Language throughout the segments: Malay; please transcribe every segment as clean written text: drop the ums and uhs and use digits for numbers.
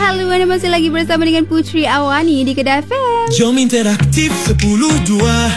Halo, anda masih lagi bersama dengan Putri Awani di Kedah FM. Jom interaktif 10-2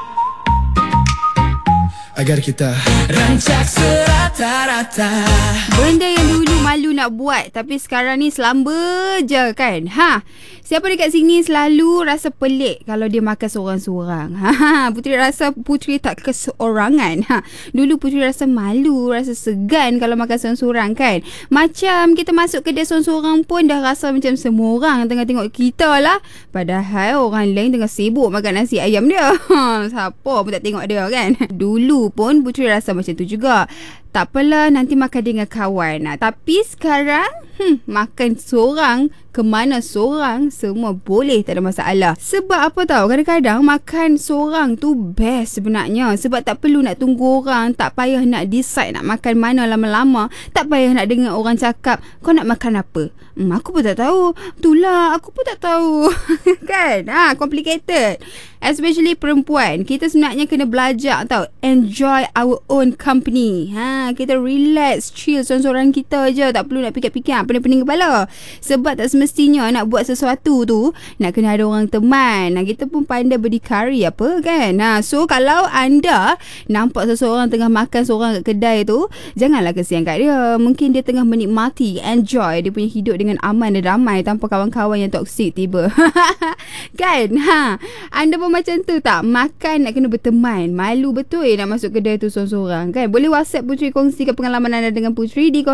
agar kita rancak serata-rata. Benda yang dulu malu nak buat tapi sekarang ni selamba je kan. Siapa dekat sini selalu rasa pelik kalau dia makan seorang-seorang? Putri rasa Putri tak keseorangan. Dulu Putri rasa malu, rasa segan kalau makan seorang-seorang kan. Macam kita masuk kedai seorang-seorang pun dah rasa macam semua orang tengah tengok kita lah. Padahal orang lain tengah sibuk makan nasi ayam dia. Siapa pun tak tengok dia kan. Dulu pun Putri rasa macam tu juga. Tak apalah, nanti makan dengan kawan. Tapi sekarang makan seorang, ke mana seorang, semua boleh, tak ada masalah. Sebab apa tahu, kadang-kadang makan seorang tu best sebenarnya. Sebab tak perlu nak tunggu orang, tak payah nak decide nak makan mana lama-lama, tak payah nak dengar orang cakap kau nak makan apa. Aku pun tak tahu. Itulah, aku pun tak tahu. Kan? Complicated. Especially perempuan, kita sebenarnya kena belajar tau, enjoy our own company. Kita relax, chill seorang-seorang kita je, tak perlu nak fikir-fikir pening-pening kepala. Sebab tak semestinya nak buat sesuatu tu nak kena ada orang teman. Kita pun pandai berdikari apa kan. So kalau anda nampak seseorang tengah makan seorang kat kedai tu, janganlah kesian kat dia. Mungkin dia tengah menikmati, enjoy dia punya hidup dengan aman dan damai tanpa kawan-kawan yang toksik tiba. Kan? Anda pun macam tu tak? Makan nak kena berteman. Malu betul nak masuk kedai tu seorang-seorang kan. Boleh WhatsApp Putri, kongsikan pengalaman anda dengan Putri di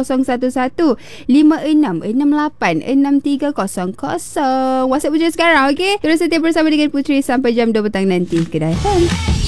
011-5668-6300. WhatsApp Putri sekarang, okey? Terus setia bersama dengan Putri sampai jam 2 petang nanti. Kedah FM.